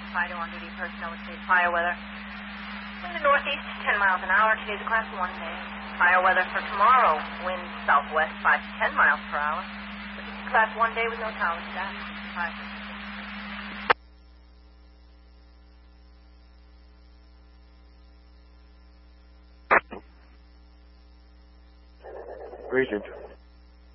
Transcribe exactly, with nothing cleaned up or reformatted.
Fido on duty personnel with state fire weather. Wind to northeast, ten miles an hour. Today's a class one day. Fire weather for tomorrow. Wind southwest, five to ten miles per hour. This is a class one day with no tower staff. Five. Regent.